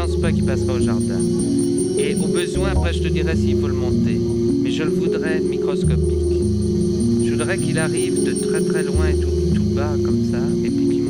pense pas qu'il passera au jardin. Et au besoin, après, je te dirai s'il faut le monter. Mais je le voudrais microscopique. Je voudrais qu'il arrive de très très loin et tout bas comme ça, et puis